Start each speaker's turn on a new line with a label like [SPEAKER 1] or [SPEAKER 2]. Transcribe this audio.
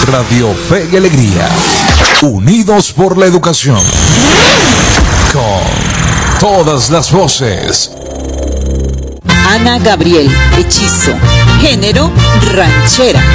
[SPEAKER 1] Radio Fe y Alegría, unidos por la educación, con todas las voces.
[SPEAKER 2] Ana Gabriel, hechizo, género ranchera.